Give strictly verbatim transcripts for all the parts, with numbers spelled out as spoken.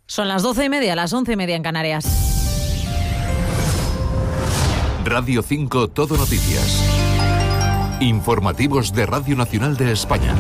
Son las doce y media, las once y media en Canarias. Radio cinco Todo Noticias. Informativos de Radio Nacional de España.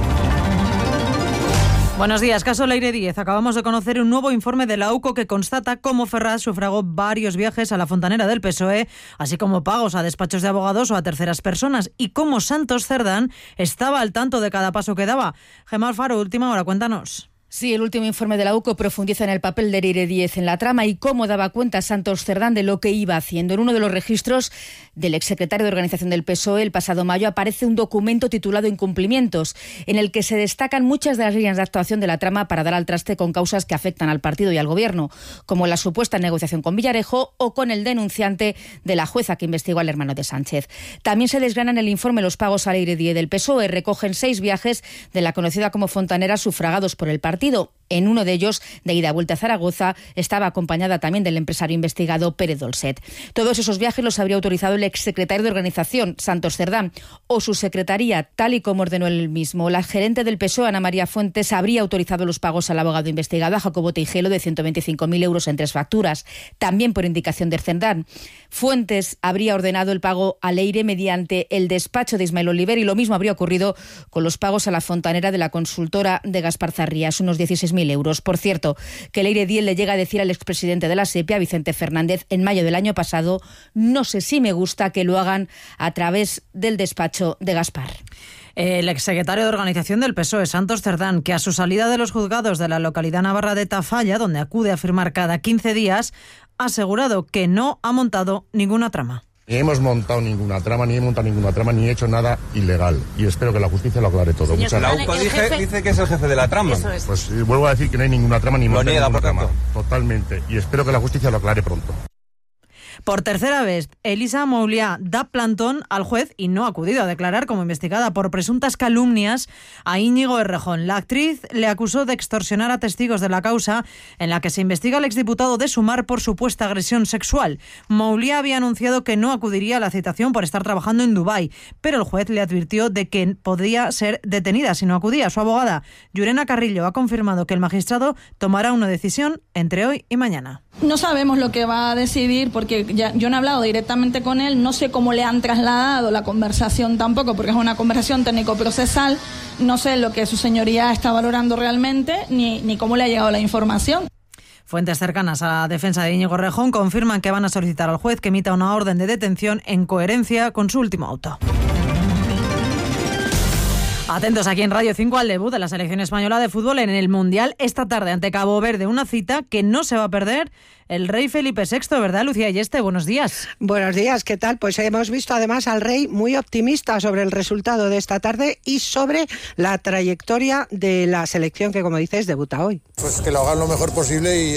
Buenos días, caso Leire Díez. Acabamos de conocer un nuevo informe de la U C O que constata cómo Ferraz sufragó varios viajes a la fontanera del P S O E, así como pagos a despachos de abogados o a terceras personas, y cómo Santos Cerdán estaba al tanto de cada paso que daba. Gemma Alfaro, última hora, cuéntanos. Sí, el último informe de la U C O profundiza en el papel de Leire Díez en la trama y cómo daba cuenta Santos Cerdán de lo que iba haciendo. En uno de los registros del exsecretario de Organización del P S O E el pasado mayo aparece un documento titulado Incumplimientos, en el que se destacan muchas de las líneas de actuación de la trama para dar al traste con causas que afectan al partido y al gobierno, como la supuesta negociación con Villarejo o con el denunciante de la jueza que investigó al hermano de Sánchez. También se desgranan en el informe los pagos a Leire Díez del P S O E. Recogen seis viajes de la conocida como fontanera sufragados por el partido. En uno de ellos, de ida a vuelta a Zaragoza, estaba acompañada también del empresario investigado Pérez Dolcet. Todos esos viajes los habría autorizado el exsecretario de Organización, Santos Cerdán, o su secretaría, tal y como ordenó él mismo. La gerente del P S O E, Ana María Fuentes, habría autorizado los pagos al abogado investigado, a Jacobo Teijelo, de ciento veinticinco mil euros en tres facturas, también por indicación de Cerdán. Fuentes habría ordenado el pago a Leire mediante el despacho de Ismael Oliver, y lo mismo habría ocurrido con los pagos a la fontanera de la consultora de Gaspar Zarrías, unos dieciséis mil euros. Por cierto, que Leire Díez le llega a decir al expresidente de la SEPE, Vicente Fernández, en mayo del año pasado: no sé si me gusta que lo hagan a través del despacho de Gaspar. El exsecretario de Organización del P S O E, Santos Cerdán, que a su salida de los juzgados de la localidad navarra de Tafalla, donde acude a firmar cada quince días, ha asegurado que no ha montado ninguna trama. Ni hemos montado ninguna trama, ni he montado ninguna trama, ni he hecho nada ilegal. Y espero que la justicia lo aclare todo. Muchas gracias. La U C O dice, dice que es el jefe de la trama. Es. Pues eh, vuelvo a decir que no hay ninguna trama, ni monta ninguna trama. Totalmente. Y espero que la justicia lo aclare pronto. Por tercera vez, Elisa Mouliá da plantón al juez y no ha acudido a declarar como investigada por presuntas calumnias a Íñigo Errejón. La actriz le acusó de extorsionar a testigos de la causa en la que se investiga al exdiputado de Sumar por supuesta agresión sexual. Mouliá había anunciado que no acudiría a la citación por estar trabajando en Dubái, pero el juez le advirtió de que podría ser detenida si no acudía. Su abogada, Llurena Carrillo, ha confirmado que el magistrado tomará una decisión entre hoy y mañana. No sabemos lo que va a decidir porque ya, yo no he hablado directamente con él, no sé cómo le han trasladado la conversación tampoco, porque es una conversación técnico-procesal, no sé lo que su señoría está valorando realmente, ni, ni cómo le ha llegado la información. Fuentes cercanas a la defensa de Íñigo Errejón confirman que van a solicitar al juez que emita una orden de detención en coherencia con su último auto. Atentos aquí en Radio cinco al debut de la selección española de fútbol en el Mundial esta tarde ante Cabo Verde, una cita que no se va a perder el rey Felipe sexto, ¿verdad, Lucía Yeste? Buenos días. Buenos días, ¿qué tal? Pues hemos visto además al rey muy optimista sobre el resultado de esta tarde y sobre la trayectoria de la selección que, como dices, debuta hoy. Pues que lo hagan lo mejor posible y